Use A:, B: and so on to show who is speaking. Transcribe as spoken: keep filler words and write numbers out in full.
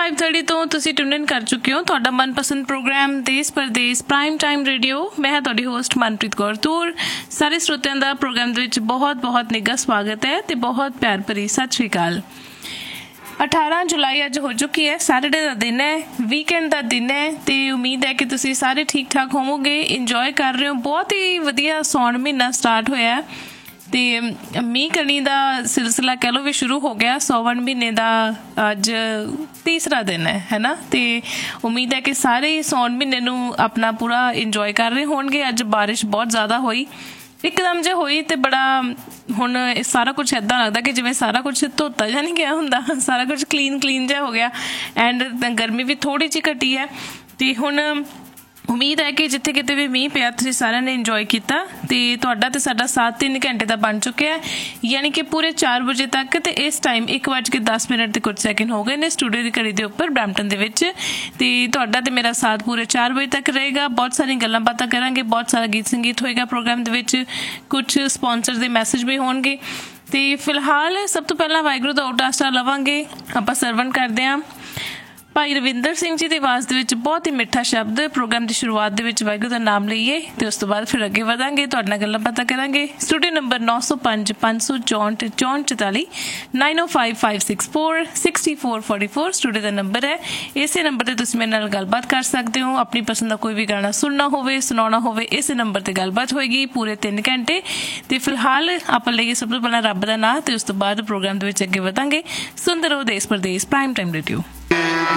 A: Five thirty तो तुसी tune in कर चुके हो तुहाडा मनपसंद प्रोग्राम देश परदेश प्राइम टाइम रेडियो। मैं हाँ तुहाडी होस्ट मनप्रीत कौर तूर। सारे श्रोतिਆਂ ਦਾ प्रोग्राम ਦੇ ਵਿੱਚ बहुत बहुत निघा स्वागत है ਤੇ बहुत प्यार भरी सत श्री अकाल। अठारह जुलाई अज हो चुकी है, सैटरडे का दिन है, वीकेंड का दिन है ਤੇ उम्मीद है कि तुसी सारे ठीक ठाक होवोगे, इंजॉय कर रहे हो। बहुत ही वधिया सौण महीना स्टार्ट होया है ਤੇ ਮੀਂਹ ਕਣੀ ਦਾ ਸਿਲਸਿਲਾ ਕਹਿ ਲਓ ਵੀ ਸ਼ੁਰੂ ਹੋ ਗਿਆ। ਸੌਵਣ ਮਹੀਨੇ ਦਾ ਅੱਜ ਤੀਸਰਾ ਦਿਨ ਹੈ ਹੈ ਨਾ। ਤੇ ਉਮੀਦ ਹੈ ਕਿ ਸਾਰੇ ਸੌਣ ਮਹੀਨੇ ਨੂੰ ਆਪਣਾ ਪੂਰਾ ਇੰਜੋਏ ਕਰ ਰਹੇ ਹੋਣਗੇ। ਅੱਜ ਬਾਰਿਸ਼ ਬਹੁਤ ਜ਼ਿਆਦਾ ਹੋਈ, ਇੱਕਦਮ ਜੇ ਹੋਈ ਤੇ ਬੜਾ ਹੁਣ ਸਾਰਾ ਕੁਛ ਇੱਦਾਂ ਲੱਗਦਾ ਕਿ ਜਿਵੇਂ ਸਾਰਾ ਕੁਛ ਧੋਤਾ ਜਾਂ ਨਹੀਂ ਗਿਆ ਹੁੰਦਾ, ਸਾਰਾ ਕੁਛ ਕਲੀਨ ਕਲੀਨ ਜਿਹਾ ਹੋ ਗਿਆ। ਐਂਡ ਗਰਮੀ ਵੀ ਥੋੜ੍ਹੀ ਜਿਹੀ ਘਟੀ ਹੈ ਤੇ ਹੁਣ उम्मीद है कि जिथे किते भी मीह पिया तुसीं सारिਆਂ ने इंजॉय किया ते तुहाडा ते साडा सात तीन घंटे का बन चुका है, यानी कि पूरे चार बजे तक। ते इस टाइम एक बज के दस मिनट ते कुछ सैकेंड हो गए ने स्टूडियो की घड़ी के उपर ब्रैम्पटन दे विच। ते तुहाडा ते मेरा साथ पूरे चार बजे तक रहेगा। बहुत सारी गल्लां बातां करांगे, बहुत सारा गीत संगीत होएगा प्रोग्राम दे विच, कुछ स्पॉन्सर दे मैसेज भी होणगे। ते फिलहाल सब तो पहला वाहिगुरू दा उटास्टा लवांगे, आपां सरवण करदे हां भाई रविंदर सिंह जी की आवाज़ दे विच बहुत ही मिठा शब्द। प्रोग्राम की शुरुआत दे विच वाहिगुरू दा नाम लईए ते उस तो बाद फिर अगे वधांगे, तुहाडे नाल गल्लां बातां करांगे। स्टूडियो नंबर नौ सौ पाँच पाँच सौ चौंठ चौंठ चौताली नाइन ओ five five six four sixty four forty four studio का नंबर है। इसे नंबर पर तुसीं मेरे नाल गलबात कर सकते हो। अपनी पसंद का कोई भी गाना सुनना होवे सुनाउणा होवे इस नंबर पर गलबात होएगी पूरे तीन घंटे। तो फिलहाल आपां लईए सब तो पहला रब दा नां ते उस तो बाद प्रोग्राम दे विच अगे वधांगे। सुनदे रहो देश परदेश प्राइम टाइम रेडियो।